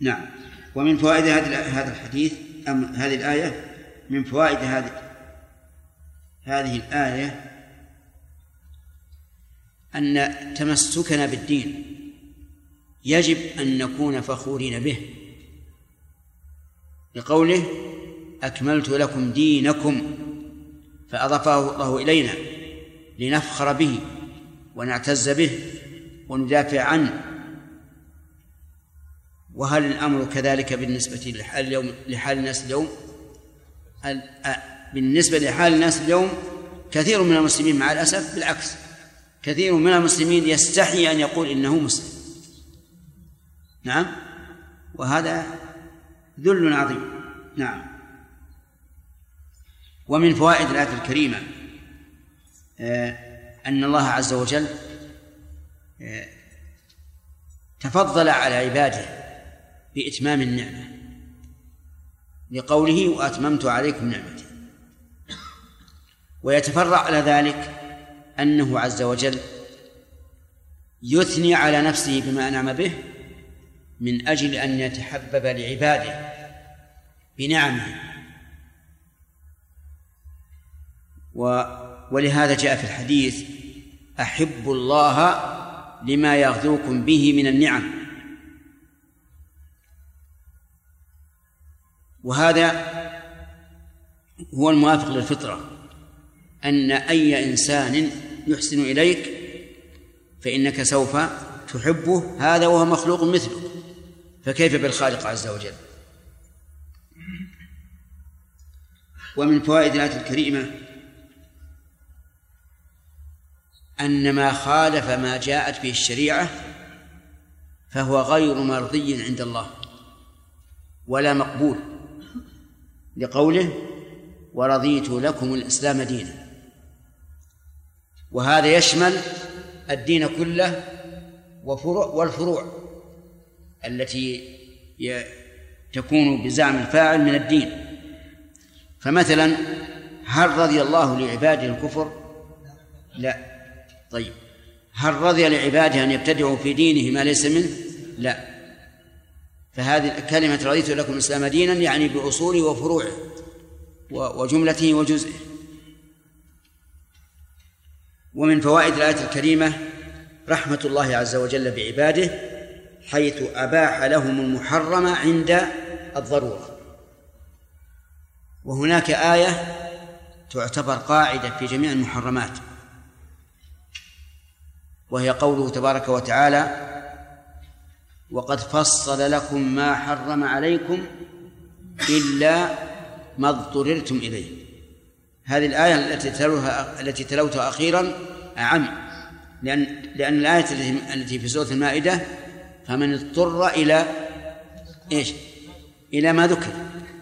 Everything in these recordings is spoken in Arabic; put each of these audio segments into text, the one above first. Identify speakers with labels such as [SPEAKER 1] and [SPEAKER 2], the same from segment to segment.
[SPEAKER 1] نعم. ومن فوائد هذا الحديث هذه الآية، من فوائد هذه الآية أن تمسكنا بالدين يجب أن نكون فخورين به، لقوله أكملت لكم دينكم، فأضافه الله إلينا لنفخر به ونعتز به وندافع عنه. وهل الأمر كذلك بالنسبة لحال الناس اليوم؟ بالنسبة لحال الناس اليوم كثير من المسلمين مع الأسف بالعكس، كثير من المسلمين يستحي أن يقول إنه مسلم. نعم، وهذا ذل عظيم. نعم. ومن فوائد الآية الكريمة أن الله عز وجل تفضل على عباده بإتمام النعمة، لقوله وأتممت عليكم نعمتي. ويتفرع على ذلك أنه عز وجل يثني على نفسه بما أنعم به من أجل أن يتحبب لعباده بنعمه. ولهذا جاء في الحديث أحبوا الله لما يغذوكم به من النعم. وهذا هو الموافق للفطرة، أن أي إنسان يحسن إليك فإنك سوف تحبه، هذا وهو مخلوق مثلك، فكيف بالخالق عز وجل. ومن فوائد الآية الكريمة أن ما خالف ما جاءت به الشريعة فهو غير مرضي عند الله ولا مقبول، لقوله ورضيت لكم الإسلام دينا. وهذا يشمل الدين كله والفروع التي تكون بزعم الفاعل من الدين. فمثلا هل رضي الله لعباده الكفر؟ لا. طيب هل رضي لعباده أن يبتدعوا في دينه ما ليس منه؟ لا. فهذه كلمة رضيت لكم الإسلام دينا يعني بأصوله وفروعه وجملته وجزئه. ومن فوائد الآية الكريمة رحمة الله عز وجل بعباده، حيث أباح لهم المحرم عند الضرورة. وهناك آية تعتبر قاعدة في جميع المحرمات، وهي قوله تبارك وتعالى وقد فصل لكم ما حرم عليكم إلا ما اضطررتم إليه. هذه الآية التي تلوتها أخيرا أعم، لأن الآية التي في سورة المائدة فمن اضطر إلى إيش؟ إلى ما ذكر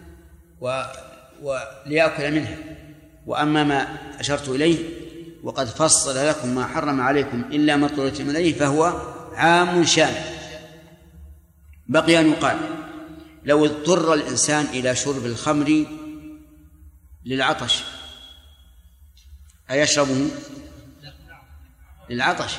[SPEAKER 1] وليأكل منها. وأما ما أشرت إليه وقد فصل لكم ما حرم عليكم إلا ما اضطررتم إليه فهو عام شامل. بقي أن يقال لو اضطر الإنسان إلى شرب الخمر للعطش أيشربه للعطش؟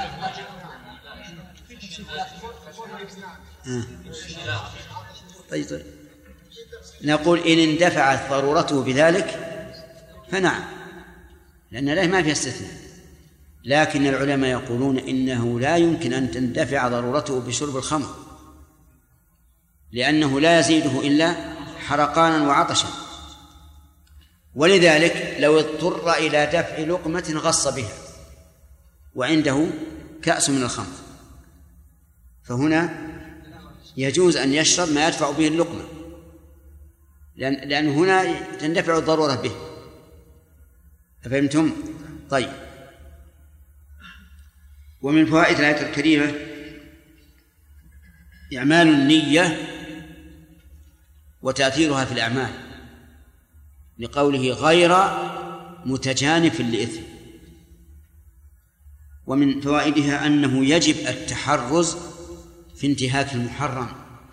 [SPEAKER 1] طيب نقول إن اندفعت ضرورته بذلك فنعم، لأن له ما في استثناء. لكن العلماء يقولون إنه لا يمكن أن تندفع ضرورته بشرب الخمر، لأنه لا يزيده إلا حرقانا وعطشا. ولذلك لو اضطر إلى دفع لقمة غص بها وعنده كأس من الخمر فهنا يجوز أن يشرب ما يدفع به اللقمة، لأن هنا تندفع الضرورة به. أفهمتم؟ طيب. ومن فوائد الآية الكريمة إعمال النية وتأثيرها في الأعمال، لقوله غير متجانف لإثم. ومن فوائدها أنه يجب التحرز في انتهاك المحرم،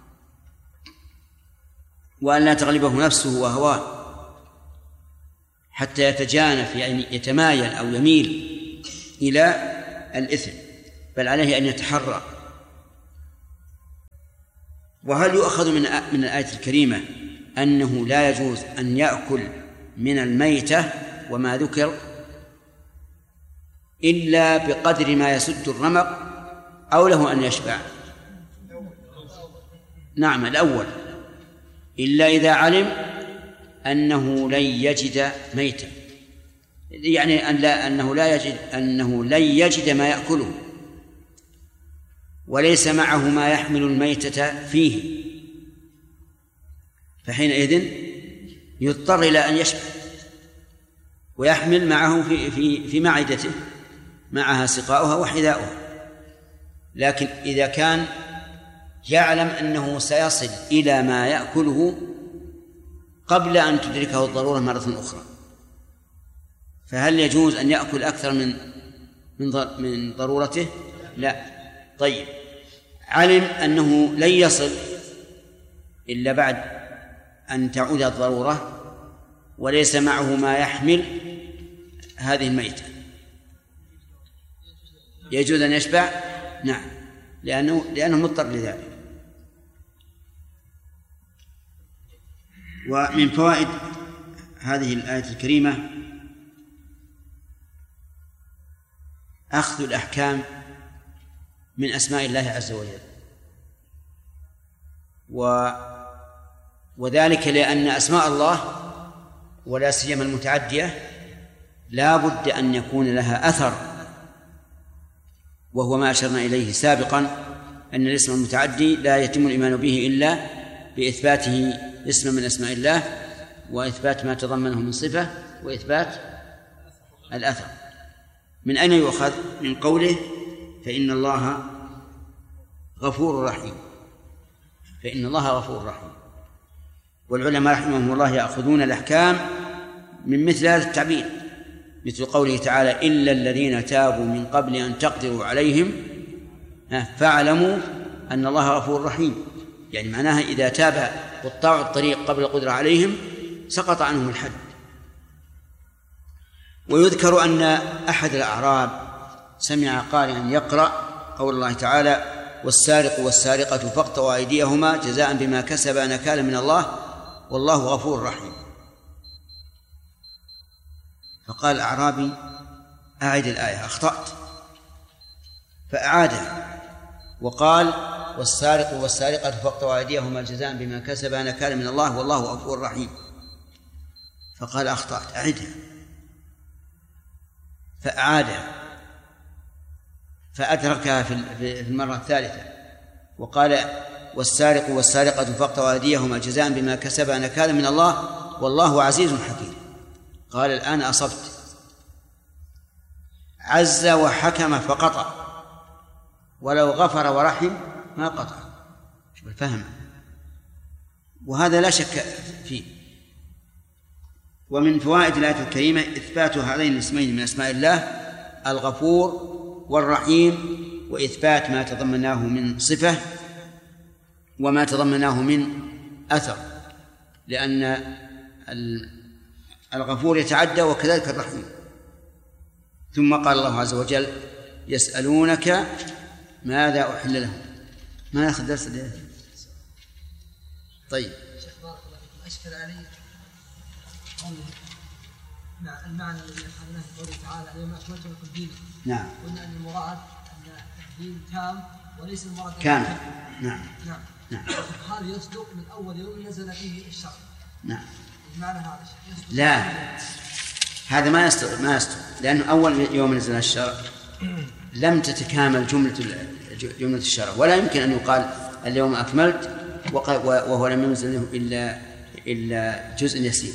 [SPEAKER 1] وأن لا تغلبه نفسه وهواه حتى يتجانف، يعني يتمايل أو يميل إلى الإثم، بل عليه أن يتحرى. وهل يؤخذ من الآية الكريمة أنه لا يجوز أن يأكل من الميتة وما ذكر إلا بقدر ما يسد الرمق أو له أن يشبع؟ نعم، الأول، إلا إذا علم أنه لن يجد ميتا، يعني أنه لن يجد ما يأكله وليس معه ما يحمل الميتة فيه، فحينئذ يضطر إلى أن يشبع ويحمل معه في معدته معها سقاؤها وحذاؤها. لكن إذا كان يعلم أنه سيصل إلى ما يأكله قبل أن تدركه الضرورة مرة أخرى، فهل يجوز أن يأكل أكثر من ضرورته؟ لا. طيب، علم أنه لن يصل إلا بعد أن تعود الضرورة وليس معه ما يحمل هذه الميتة، يجوز أن يشبع؟ نعم، لأنه مضطر لذلك. ومن فوائد هذه الآية الكريمة أخذ الأحكام من أسماء الله عز وجل، وذلك لأن أسماء الله ولا سيما المتعدية لا بد أن يكون لها أثر، وهو ما أشرنا إليه سابقا أن الاسم المتعدي لا يتم الإيمان به إلا بإثباته اسم من أسماء الله وإثبات ما تضمنه من صفة وإثبات الأثر. من أين يؤخذ؟ من قوله فإن الله غفور رحيم، فإن الله غفور رحيم. والعلماء رحمهم الله يأخذون الأحكام من مثل هذا التعبير، مثل قوله تعالى إلا الذين تابوا من قبل أن تقدروا عليهم فاعلموا أن الله غفور رحيم، يعني معناها إذا تاب قطاع الطريق قبل القدرة عليهم سقط عنهم الحد. ويذكر أن أحد الأعراب سمع قارئا يقرأ قول الله تعالى والسارق والسارقة فاقطعوا أيديهما جزاء بما كسبا نكالا من الله والله غفور رحيم. فقال الأعرابي أعد الآية، أخطأت، فأعادها وقال والسارق والسارقة فاقطعوا أيديهما جزاء بما كسبا نكالا من الله والله غفور رحيم. فقال أخطأت، أعدها، فأعادها فأدركها في المرة الثالثة وقال والسارق والسارقة فاقطعوا أيديهما جزاء بما كسبا نكالا من الله والله عزيز حكيم. قال الآن أصبت، عز وحكم فقطع، ولو غفر ورحم ما قطع. شوف الفهم، وهذا لا شك فيه. ومن فوائد الآية الكريمة إثبات هذين الاسمين من أسماء الله الغفور والرحيم، وإثبات ما تضمناه من صفة وما تضمناه من أثر، لأن الغفور يتعدى وكذلك الرحيم. ثم قال الله عز وجل يسألونك ماذا أحل لهم. ما نأخذ درس اليوم؟ طيب،
[SPEAKER 2] أشكل علي المعنى الذي أخذناه في قوله تعالى اليوم أكملت لكم دينكم.
[SPEAKER 1] نعم.
[SPEAKER 2] قلنا أن المراد أن الدين تام وليس المراد
[SPEAKER 1] كامل. نعم.
[SPEAKER 2] نعم.
[SPEAKER 1] نعم.
[SPEAKER 2] هذا يصدق من أول يوم نزل فيه الشرع.
[SPEAKER 1] نعم.
[SPEAKER 2] المعنى هذا يصدق.
[SPEAKER 1] لا، هذا ما يصدق، لأنه أول يوم نزل الشرع لم تتكامل جملة الشرع، ولا يمكن أن يقال اليوم أكملت وهو لم ينزل إلا جزء يسير.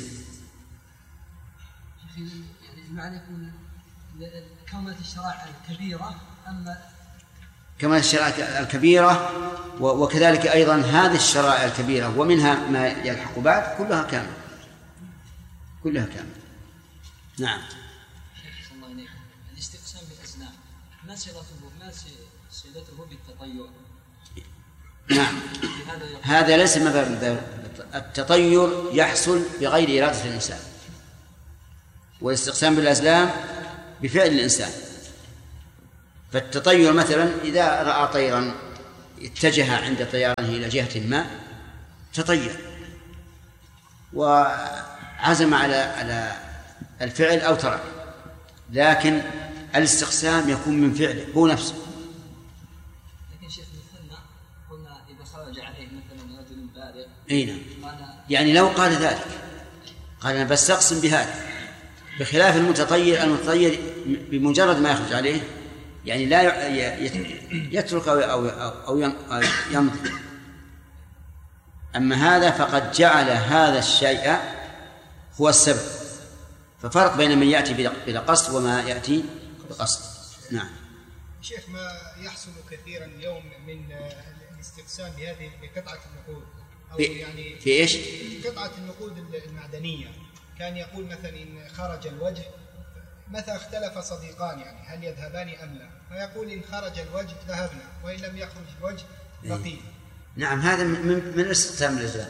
[SPEAKER 2] يعني المعنى يكون كملت الشرائع الكبيرة، أما
[SPEAKER 1] كملت الشرائع الكبيرة وكذلك أيضا هذه الشرائع الكبيرة ومنها ما يلحق بعد كلها كاملة، كلها كاملة. نعم.
[SPEAKER 2] الله إليكم. الاستقسام بالأزلام ما صلته بالتطير؟
[SPEAKER 1] نعم، هذا ليس من باب التطير، يحصل بغير إرادة الإنسان، والاستقسام بالأزلام بفعل الإنسان. فالتطير مثلا إذا رأى طيرا اتجه عند طيرانه إلى جهة ما تطير وعزم على الفعل أو ترك، لكن الاستقسام يكون من فعله هو نفسه.
[SPEAKER 2] لكن شيخ مثلنا قلنا إذا خرج عليه مثلا رجل بالغ
[SPEAKER 1] نعم، يعني لو قال ذلك قال أنا بستقسم بهذا، بخلاف المتطير بمجرد ما يخرج عليه يعني لا يترك أو يمضي. أما هذا فقد جعل هذا الشيء هو السبب، ففرق بين من يأتي بلا قصد وما يأتي بقصد. نعم.
[SPEAKER 3] شيخ، ما يحصل كثيرا اليوم من الاستقسام بهذه بقطعة النقود أو يعني
[SPEAKER 1] في إيش؟
[SPEAKER 3] قطعة النقود المعدنية، كان يقول مثلا إن خرج الوجه، مثلا اختلف صديقان يعني هل يذهبان أم لا، فيقول إن خرج الوجه ذهبنا وإن لم يخرج الوجه بقينا.
[SPEAKER 1] نعم، هذا من الاستقسام الإلزام.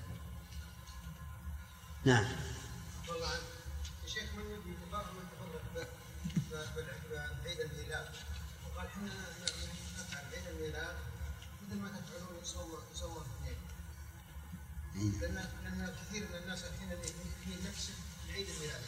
[SPEAKER 1] نعم.
[SPEAKER 3] والله يا شيخ، من يبي بعض من تفرق بعيد الميلاد وقال احنا نفعل عيد الميلاد مثل ما تفعلون يصوم اثنين، لأن كثير من الناس الحين في نفس عيد الميلاد.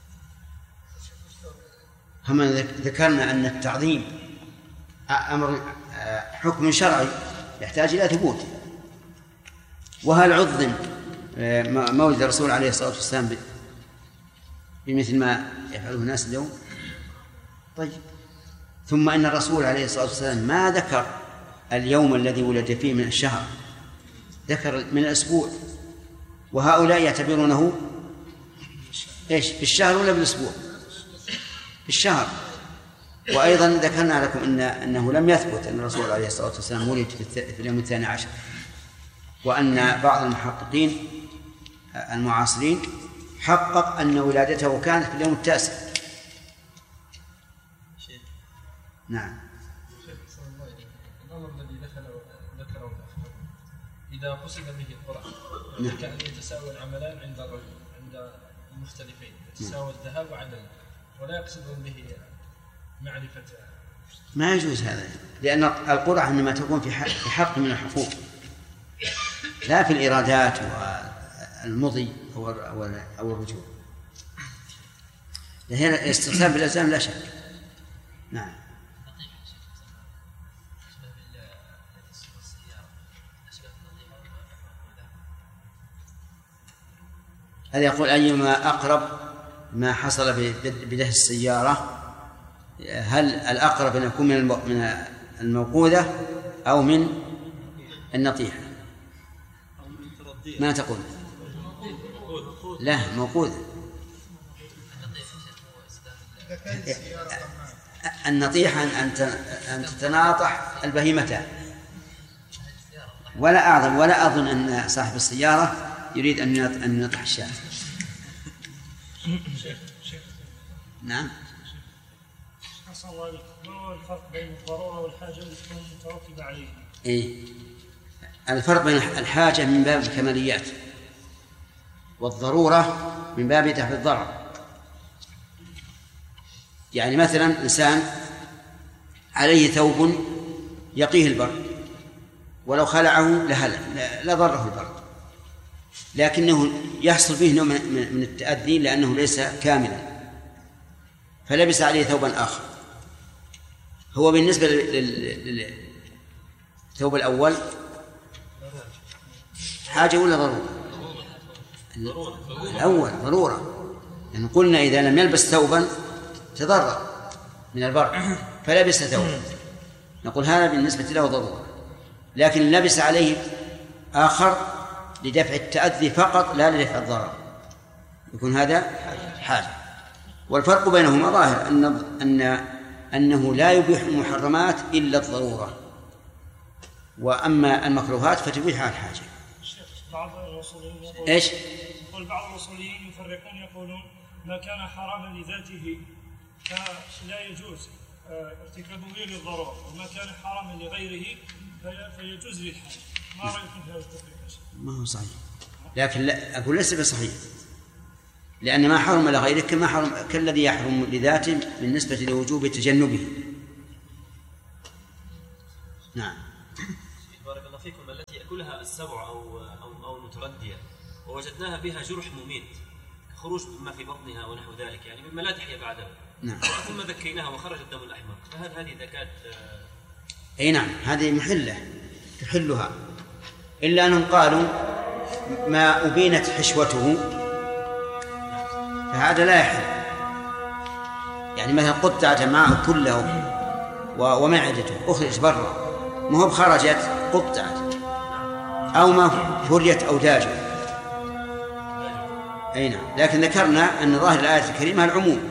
[SPEAKER 1] هم ذكرنا أن التعظيم أمر حكم شرعي يحتاج إلى ثبوت، وهل عظم مولد الرسول عليه الصلاة والسلام بمثل ما يفعله الناس اليوم؟ طيب، ثم أن الرسول عليه الصلاة والسلام ما ذكر اليوم الذي ولد فيه من الشهر، ذكر من الأسبوع، وهؤلاء يعتبرونه إيش؟ بالشهر ولا بالأسبوع؟ بالشهر. وأيضا ذكرنا لكم أنه لم يثبت أن الرسول عليه الصلاة والسلام ولد في اليوم 12، وأن بعض المحققين المعاصرين حقق أن ولادته كانت في اليوم 9. نعم.
[SPEAKER 4] الأمر الذي ذكره الأخ إذا قصد به القرآن كأن يتساوى العملان عند المختلفين، يتساوى الذهاب وعدم، ولا يقصدون به معرفة.
[SPEAKER 1] ما يجوز هذا، لأن القرعة إنما تكون في حق من الحقوق، لا في الإرادات والمضي أو الرجوع. هنا الاستقسام بالألزام لا شك. نعم. هذا يقول أيما أقرب ما حصل بدهس السيارة، هل الأقرب أن يكون من الموقوذة أو من النطيحة؟ ما تقول؟ لا، موقوذة. النطيحة أن تتناطح البهيمتان، ولا أظن أن صاحب السيارة يريد أن ينطح الشاة. نعم.
[SPEAKER 5] حصل الله، ما هو الفرق بين الضرورة والحاجة التي تكون مترتبة عليها؟
[SPEAKER 1] الفرق بين الحاجة من باب الكماليات، والضرورة من باب دفع الضرر. يعني مثلا إنسان عليه ثوب يقيه البرد، ولو خلعه لضره البرد، لكنه يحصل فيه نوع من التأذي لأنه ليس كاملا، فلبس عليه ثوبا آخر. هو بالنسبة للثوب الأول حاجة ولا ضرورة؟ الأول ضرورة، يعني قلنا إذا لم يلبس ثوبا تضرر من البرد فلبس ثوبا، نقول هذا بالنسبة له ضرورة، لكن لبس عليه آخر لدفع التأذي فقط لا لدفع الضرر، يكون هذا حاجة. والفرق بينهما ظاهر أنه لا يبيح المحرمات إلا الضرورة، وأما المكروهات فتبيحها الحاجة.
[SPEAKER 5] بعض الأصوليين
[SPEAKER 1] إيش؟
[SPEAKER 5] بعض الأصوليين يفرقون، يقولون ما كان حراما لذاته فلا يجوز ارتكابه للضرورة، وما كان حراما لغيره فيجوز للحاجة. ما رأيكم في هذا التفريق؟
[SPEAKER 1] ما هو صحيح، لكن لا أقول ليس بصحيح، لأن ما حرم لغيره كما حرم كالذي يحرم لذاته بالنسبة لوجوب تجنبه. نعم.
[SPEAKER 6] يأكلها السبع أو المتردية ووجدناها بها جرح مميت خروج ما في بطنها ونحو ذلك يعني مما لا تحيا بعده.
[SPEAKER 1] نعم.
[SPEAKER 6] ثم ذكيناها وخرج الدم الأحمر، فهل هذه زكاة؟
[SPEAKER 1] أي نعم، هذه محلة تحلها، إلا أنهم قالوا ما أبينت حشوته فهذا لا يحل. يعني مثلا قطعت معه كله ومعدته أخرج برا، ما هو بخرجت قطعت، أو ما فريت أوداجه. أي نعم، لكن ذكرنا أن ظاهر الآية الكريمة العموم.